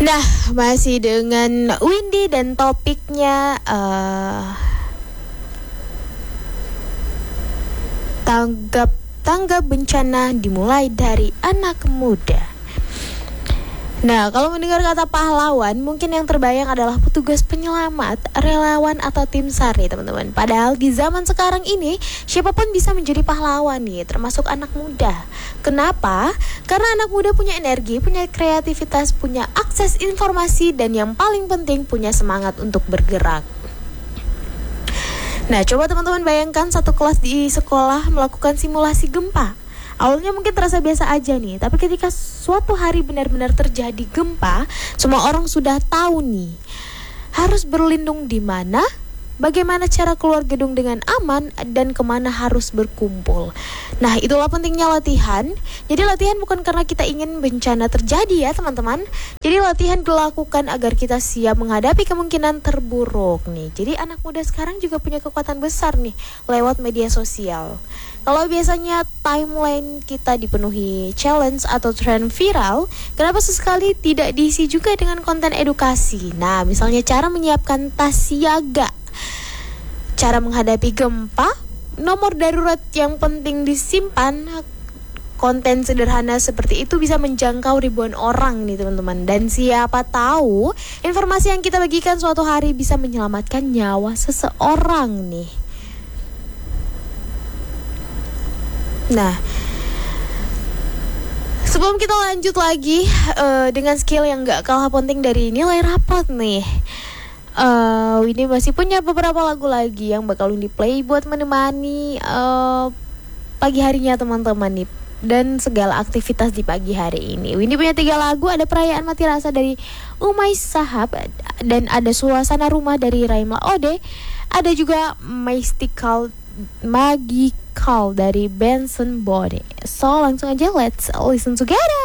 Nah, masih dengan Windy dan topiknya tanggap bencana dimulai dari anak muda. Nah, kalau mendengar kata pahlawan, mungkin yang terbayang adalah petugas penyelamat, relawan atau tim SAR nih teman-teman. Padahal di zaman sekarang ini, siapapun bisa menjadi pahlawan nih, termasuk anak muda. Kenapa? Karena anak muda punya energi, punya kreativitas, punya akses informasi, dan yang paling penting punya semangat untuk bergerak. Nah, coba teman-teman bayangkan satu kelas di sekolah melakukan simulasi gempa. Awalnya mungkin terasa biasa aja nih, tapi ketika suatu hari benar-benar terjadi gempa, semua orang sudah tahu nih harus berlindung di mana, bagaimana cara keluar gedung dengan aman, dan kemana harus berkumpul. Nah, itulah pentingnya latihan. Jadi latihan bukan karena kita ingin bencana terjadi ya teman-teman. Jadi latihan dilakukan agar kita siap menghadapi kemungkinan terburuk nih. Jadi anak muda sekarang juga punya kekuatan besar nih lewat media sosial. Kalau biasanya timeline kita dipenuhi challenge atau tren viral, kenapa sesekali tidak diisi juga dengan konten edukasi? Nah, misalnya cara menyiapkan tas siaga, cara menghadapi gempa, nomor darurat yang penting disimpan. Konten sederhana seperti itu bisa menjangkau ribuan orang nih teman-teman. Dan siapa tahu informasi yang kita bagikan suatu hari bisa menyelamatkan nyawa seseorang nih. Nah, sebelum kita lanjut lagi dengan skill yang gak kalah penting dari nilai rapot nih, ini masih punya beberapa lagu lagi yang bakal di play buat menemani pagi harinya teman-teman nih dan segala aktivitas di pagi hari ini. Windy punya 3 lagu, ada Perayaan Mati Rasa dari Umay Sahab, dan ada Suasana Rumah dari Raimla Ode, ada juga Magical dari Benson Body. So langsung aja let's listen together.